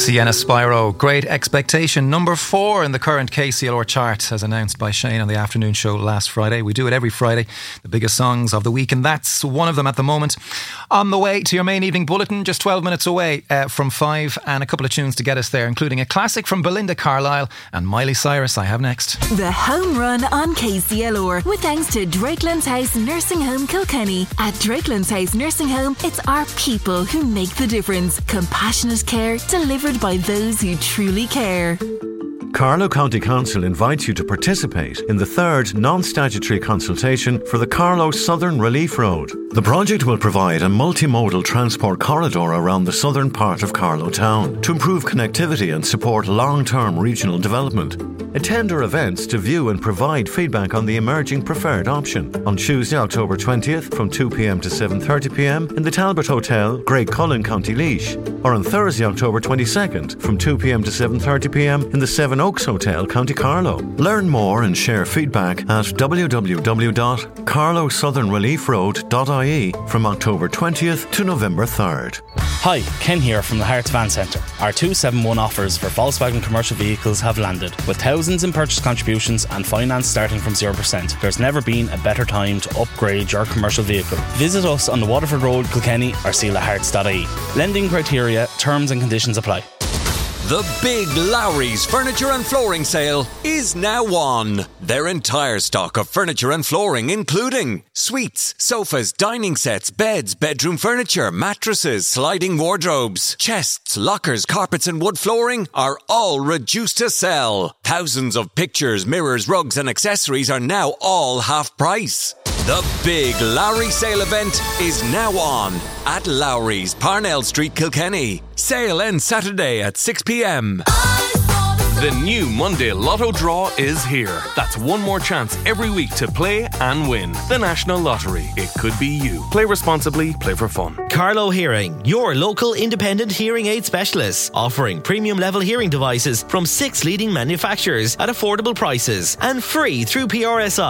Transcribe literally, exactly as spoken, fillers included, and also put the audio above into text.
Sienna Spyro, Great Expectation, number four in the current K C L R chart, as announced by Shane on the afternoon show last Friday. We do it every Friday, the biggest songs of the week, and that's one of them at the moment. On the way to your main evening bulletin, just twelve minutes away uh, from five, and a couple of tunes to get us there, including a classic from Belinda Carlisle and Miley Cyrus. I have next. The Home Run on K C L R, with thanks to Drakelands House Nursing Home Kilkenny. At Drakelands House Nursing Home, it's our people who make the difference. Compassionate care delivered by those who truly care. Carlow County Council invites you to participate in the third non-statutory consultation for the Carlow Southern Relief Road. The project will provide a multimodal transport corridor around the southern part of Carlow Town to improve connectivity and support long-term regional development. Attend our events to view and provide feedback on the emerging preferred option on Tuesday, October twentieth from two p m to seven thirty p m in the Talbot Hotel, Great Cullen, County Laois, or on Thursday, October twenty-second from two p m to seven thirty p m in the Seven Oaks Hotel, County Carlow. Learn more and share feedback at w w w dot carlow southern relief road dot i e from October twentieth to November third. Hi, Ken here from the Hearts Van Centre. Our two seven one offers for Volkswagen commercial vehicles have landed. With thousands in purchase contributions and finance starting from zero percent, there's never been a better time to upgrade your commercial vehicle. Visit us on the Waterford Road, Kilkenny, or seal the hearts dot i e. Lending criteria, terms and conditions apply. The big Lowry's Furniture and Flooring Sale is now on. Their entire stock of furniture and flooring, including suites, sofas, dining sets, beds, bedroom furniture, mattresses, sliding wardrobes, chests, lockers, carpets and wood flooring, are all reduced to sell. Thousands of pictures, mirrors, rugs and accessories are now all half price. The big Lowry sale event is now on at Lowry's, Parnell Street, Kilkenny. Sale ends Saturday at six p m. The new Monday Lotto draw is here. That's one more chance every week to play and win. The National Lottery. It could be you. Play responsibly, play for fun. Carlow Hearing, your local independent hearing aid specialist, offering premium level hearing devices from six leading manufacturers at affordable prices and free through P R S I.